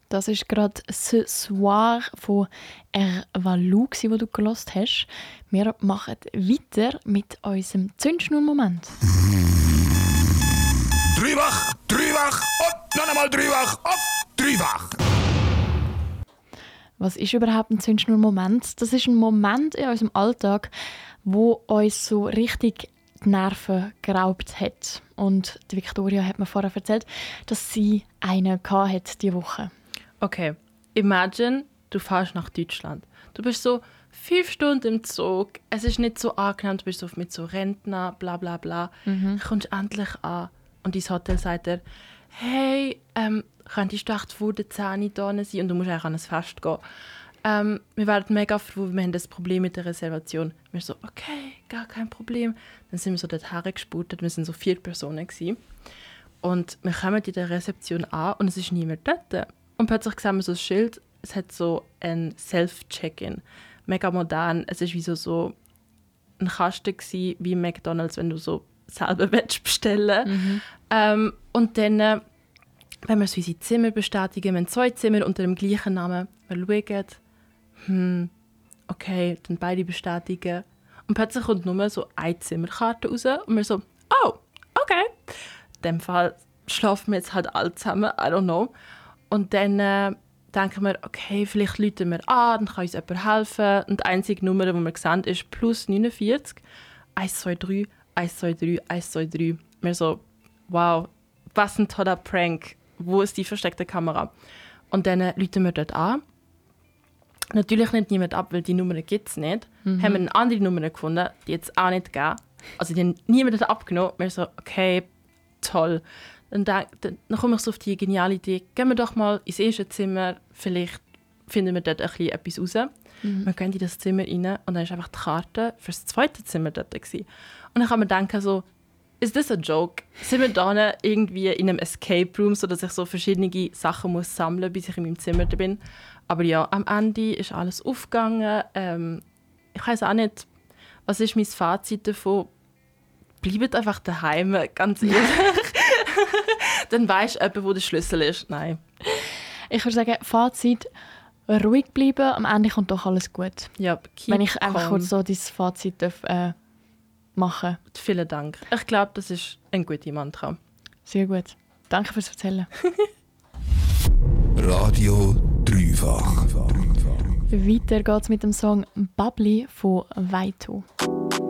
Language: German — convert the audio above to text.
Das ist gerade «Ce Soir» von Ervalu, wo du gehört hast. Wir machen weiter mit unserem Zündschnur-Moment. Dreifach und noch einmal dreifach auf dreifach. Was ist überhaupt ein Zündschnur-Moment? Das ist ein Moment in unserem Alltag, wo uns so richtig die Nerven geraubt hat. Und die Victoria hat mir vorher erzählt, dass sie einen hatte diese Woche. Okay, imagine, du fährst nach Deutschland. Du bist so 5 Stunden im Zug, es ist nicht so angenehm, du bist so mit so Rentner, bla bla bla. Du kommst endlich an und dein Hotel sagt dir, hey, könntest du echt vor der 10 da sein und du musst eigentlich an ein Fest gehen. Wir werden mega froh, wir haben das Problem mit der Reservation. Wir so, okay, gar kein Problem. Dann sind wir so dorthin gespurtet, wir sind so 4 Personen gewesen. Und wir kommen in der Rezeption an und es ist niemand dort. Und plötzlich sehen wir so ein Schild, es hat so ein Self-Check-In. Mega modern, es war wie so ein Kasten gewesen, wie im McDonald's, wenn du so selber bestellen willst. Und dann, wenn wir so unsere Zimmer bestätigen, wir haben 2 Zimmer unter dem gleichen Namen, wir schauen, okay, dann beide bestätigen. Und plötzlich kommt nur so eine Zimmerkarte raus und wir so, oh, okay. In dem Fall schlafen wir jetzt halt alle zusammen, I don't know. Und dann denken wir, okay, vielleicht rufen wir an, dann kann uns jemand helfen. Und die einzige Nummer, die wir sehen, ist +49 123 123 123. Wir so, wow, was ein toller Prank. Wo ist die versteckte Kamera? Und dann rufen wir dort an. Natürlich nimmt niemand ab, weil die Nummer gibt es nicht. Haben wir eine andere Nummer gefunden, die jetzt auch nicht gegeben. Also die haben niemand abgenommen. Wir so, okay, toll. Dann komme ich so auf die geniale Idee, gehen wir doch mal ins erste Zimmer, vielleicht finden wir dort etwas raus. Wir gehen in das Zimmer rein und dann war einfach die Karte für das zweite Zimmer dort gewesen. Und dann kann man denken so, ist das ein Joke? Sind wir da irgendwie in einem Escape Room, sodass ich so verschiedene Sachen muss sammeln muss, bis ich in meinem Zimmer bin? Aber ja, am Ende ist alles aufgegangen. Ich weiss auch nicht, was ist mein Fazit davon? Bleibt einfach daheim, ganz ehrlich. Dann weisst du, wo der Schlüssel ist. Nein. Ich würde sagen, Fazit, ruhig bleiben, am Ende kommt doch alles gut. Ja, wenn ich einfach kurz so dieses Fazit machen darf. Vielen Dank. Ich glaube, das ist ein guter Mantra. Sehr gut. Danke fürs Erzählen. Radio Dreifach. Weiter geht's mit dem Song «Bubbly» von Waito.